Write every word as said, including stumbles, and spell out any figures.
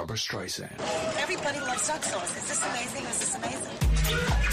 Barbra Streisand. Everybody loves duck sauce. Is this amazing? Is this amazing?